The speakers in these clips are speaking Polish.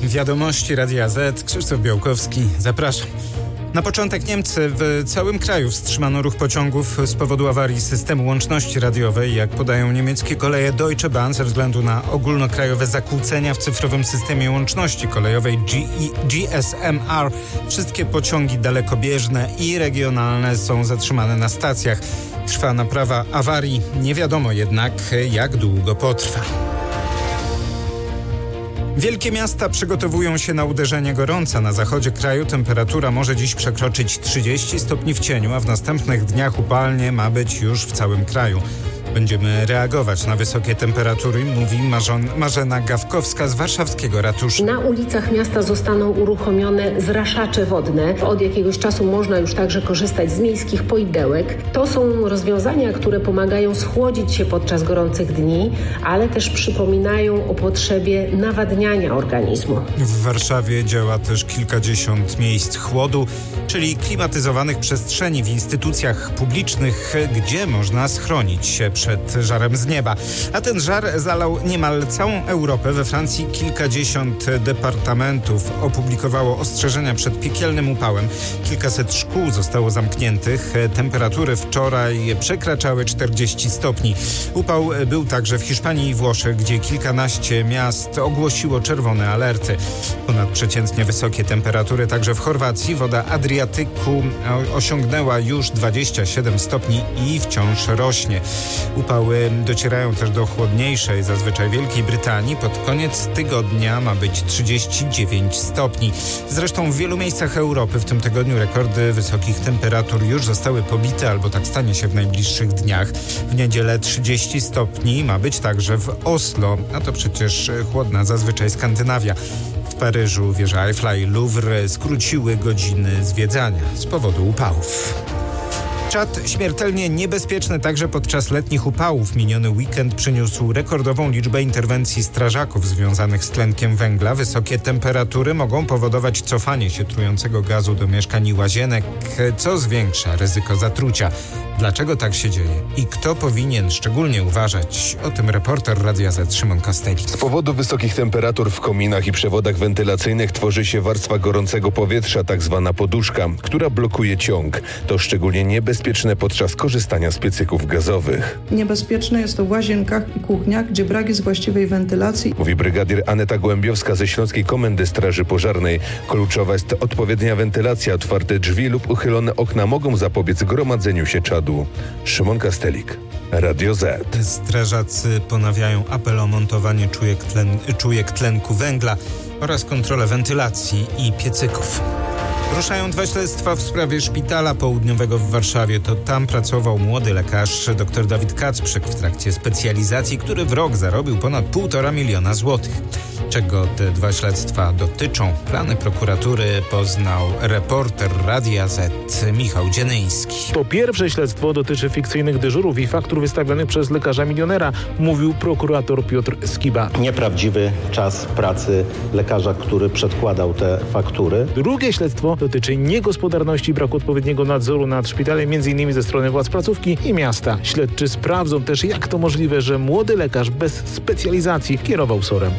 Wiadomości Radia Z. Krzysztof Białkowski. Zapraszam. Na początek Niemcy. W całym kraju wstrzymano ruch pociągów z powodu awarii systemu łączności radiowej. Jak podają niemieckie koleje Deutsche Bahn, ze względu na ogólnokrajowe zakłócenia w cyfrowym systemie łączności kolejowej GSMR, wszystkie pociągi dalekobieżne i regionalne są zatrzymane na stacjach. Trwa naprawa awarii. Nie wiadomo jednak, jak długo potrwa. Wielkie miasta przygotowują się na uderzenie gorąca. Na zachodzie kraju temperatura może dziś przekroczyć 30 stopni w cieniu, a w następnych dniach upalnie ma być już w całym kraju. Będziemy reagować na wysokie temperatury, mówi Marzena Gawkowska z warszawskiego ratusza. Na ulicach miasta zostaną uruchomione zraszacze wodne. Od jakiegoś czasu można już także korzystać z miejskich poidełek. To są rozwiązania, które pomagają schłodzić się podczas gorących dni, ale też przypominają o potrzebie nawadniania organizmu. W Warszawie działa też kilkadziesiąt miejsc chłodu, czyli klimatyzowanych przestrzeni w instytucjach publicznych, gdzie można schronić się przed żarem z nieba. A ten żar zalał niemal całą Europę. We Francji kilkadziesiąt departamentów opublikowało ostrzeżenia przed piekielnym upałem. Kilkaset szkół zostało zamkniętych. Temperatury wczoraj przekraczały 40 stopni. Upał był także w Hiszpanii i Włoszech, gdzie kilkanaście miast ogłosiło czerwone alerty. Ponadprzeciętnie wysokie temperatury także w Chorwacji. Woda Adriatyku osiągnęła już 27 stopni i wciąż rośnie. Upały docierają też do chłodniejszej, zazwyczaj Wielkiej Brytanii. Pod koniec tygodnia ma być 39 stopni. Zresztą w wielu miejscach Europy w tym tygodniu rekordy wysokich temperatur już zostały pobite, albo tak stanie się w najbliższych dniach. W niedzielę 30 stopni ma być także w Oslo, a to przecież chłodna zazwyczaj Skandynawia. W Paryżu wieża Eiffla i Louvre skróciły godziny zwiedzania z powodu upałów. Czad śmiertelnie niebezpieczny także podczas letnich upałów. Miniony weekend przyniósł rekordową liczbę interwencji strażaków związanych z tlenkiem węgla. Wysokie temperatury mogą powodować cofanie się trującego gazu do mieszkań i łazienek, co zwiększa ryzyko zatrucia. Dlaczego tak się dzieje i kto powinien szczególnie uważać? O tym reporter Radia Z Szymon Kastelik. Z powodu wysokich temperatur w kominach i przewodach wentylacyjnych tworzy się warstwa gorącego powietrza, tak zwana poduszka, która blokuje ciąg. To szczególnie niebezpieczne podczas korzystania z piecyków gazowych. Niebezpieczne jest to w łazienkach i kuchniach, gdzie brak jest właściwej wentylacji. Mówi brygadier Aneta Gołębiowska ze Śląskiej Komendy Straży Pożarnej. Kluczowa jest odpowiednia wentylacja. Otwarte drzwi lub uchylone okna mogą zapobiec gromadzeniu się czadu. Szymon Kastelik, Radio Z. Strażacy ponawiają apel o montowanie czujek tlenku węgla oraz kontrolę wentylacji i piecyków. Ruszają dwa śledztwa w sprawie szpitala południowego w Warszawie. To tam pracował młody lekarz dr Dawid Kacprzyk w trakcie specjalizacji, który w rok zarobił ponad 1,5 miliona złotych. Czego te dwa śledztwa dotyczą? Plany prokuratury poznał reporter Radia Z Michał Dzienyński. To pierwsze śledztwo dotyczy fikcyjnych dyżurów i faktur wystawionych przez lekarza milionera, mówił prokurator Piotr Skiba. Nieprawdziwy czas pracy lekarza, który przedkładał te faktury. Drugie śledztwo dotyczy niegospodarności, braku odpowiedniego nadzoru nad szpitalem, m.in. ze strony władz placówki i miasta. Śledczy sprawdzą też, jak to możliwe, że młody lekarz bez specjalizacji kierował SOR-em.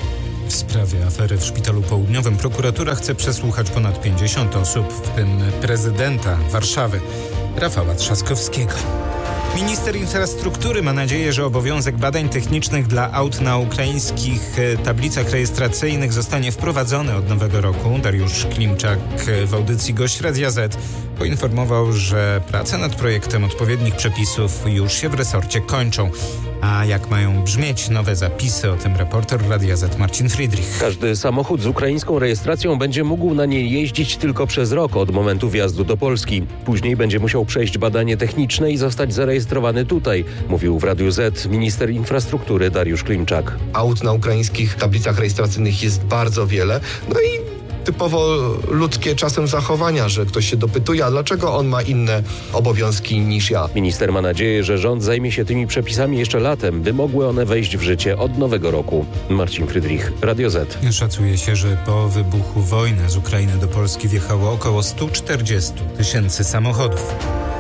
W sprawie afery w Szpitalu Południowym prokuratura chce przesłuchać ponad 50 osób, w tym prezydenta Warszawy Rafała Trzaskowskiego. Minister infrastruktury ma nadzieję, że obowiązek badań technicznych dla aut na ukraińskich tablicach rejestracyjnych zostanie wprowadzony od nowego roku. Dariusz Klimczak w audycji Gość Radia Z poinformował, że prace nad projektem odpowiednich przepisów już się w resorcie kończą. A jak mają brzmieć nowe zapisy? O tym reporter Radia Z Marcin Friedrich. Każdy samochód z ukraińską rejestracją będzie mógł na niej jeździć tylko przez rok od momentu wjazdu do Polski. Później będzie musiał przejść badanie techniczne i zostać zarejestrowany tutaj, mówił w Radiu Z minister infrastruktury Dariusz Klimczak. Aut na ukraińskich tablicach rejestracyjnych jest bardzo wiele. No i typowo ludzkie czasem zachowania, że ktoś się dopytuje, a dlaczego on ma inne obowiązki niż ja. Minister ma nadzieję, że rząd zajmie się tymi przepisami jeszcze latem, by mogły one wejść w życie od nowego roku. Marcin Friedrich, Radio Z. Szacuje się, że po wybuchu wojny z Ukrainy do Polski wjechało około 140 000 samochodów.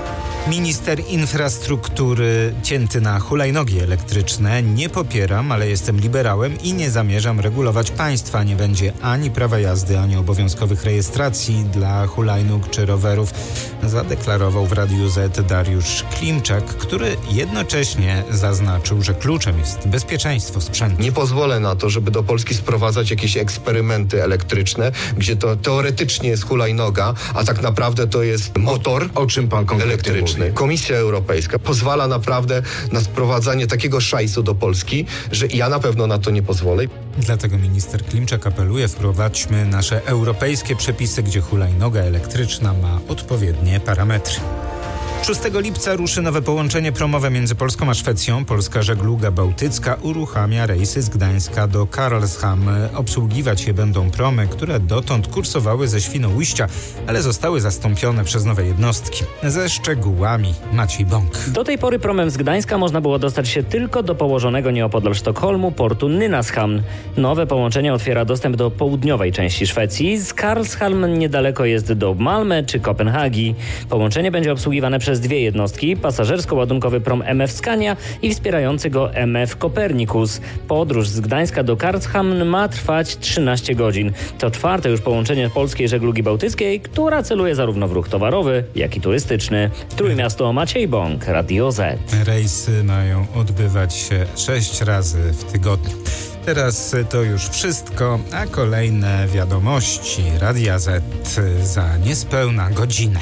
Minister infrastruktury cięty na hulajnogi elektryczne. Nie popieram, ale jestem liberałem i nie zamierzam regulować państwa. Nie będzie ani prawa jazdy, ani obowiązkowych rejestracji dla hulajnóg czy rowerów, zadeklarował w Radiu Z Dariusz Klimczak, który jednocześnie zaznaczył, że kluczem jest bezpieczeństwo sprzętu. Nie pozwolę na to, żeby do Polski sprowadzać jakieś eksperymenty elektryczne, gdzie to teoretycznie jest hulajnoga, a tak naprawdę to jest motor. O czym pan konkretnie elektryczny. mówi? Komisja Europejska pozwala naprawdę na sprowadzanie takiego szajsu do Polski, że ja na pewno na to nie pozwolę. Dlatego minister Klimczak apeluje: wprowadźmy nasze europejskie przepisy, gdzie hulajnoga elektryczna ma odpowiednie parametry. 6 lipca ruszy nowe połączenie promowe między Polską a Szwecją. Polska Żegluga Bałtycka uruchamia rejsy z Gdańska do Karlshamn. Obsługiwać je będą promy, które dotąd kursowały ze Świnoujścia, ale zostały zastąpione przez nowe jednostki. Ze szczegółami Maciej Bąk. Do tej pory promem z Gdańska można było dostać się tylko do położonego nieopodal Sztokholmu portu Nynäshamn. Nowe połączenie otwiera dostęp do południowej części Szwecji. Z Karlshamn niedaleko jest do Malmö czy Kopenhagi. Połączenie będzie obsługiwane przez dwie jednostki, pasażersko-ładunkowy prom MF Scania i wspierający go MF Copernicus. Podróż z Gdańska do Karlshamn ma trwać 13 godzin. To czwarte już połączenie polskiej żeglugi bałtyckiej, która celuje zarówno w ruch towarowy, jak i turystyczny. Trójmiasto, Maciej Bąk, Radio Z. Rejsy mają odbywać się 6 razy w tygodniu. Teraz to już wszystko, a kolejne wiadomości Radia Z za niespełna godzinę.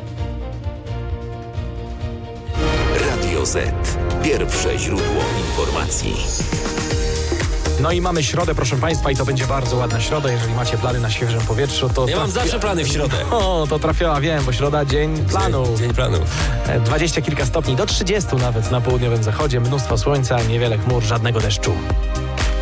Radio Z. Pierwsze źródło informacji. No i mamy środę, proszę państwa, i to będzie bardzo ładna środa. Jeżeli macie plany na świeżym powietrzu, to... Ja mam zawsze plany w środę. O, to trafiła, wiem, bo środa dzień planu. Dzień planu. 20 kilka stopni, do 30 nawet na południowym zachodzie. Mnóstwo słońca, niewiele chmur, żadnego deszczu.